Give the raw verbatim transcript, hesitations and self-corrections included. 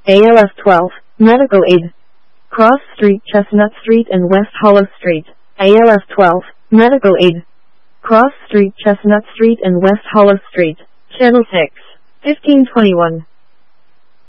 A L F twelve, Medical Aid. Cross Street, Chestnut Street and West Hollow Street. A L F twelve, Medical Aid. Cross Street, Chestnut Street and West Hollow Street. Channel six, fifteen twenty-one.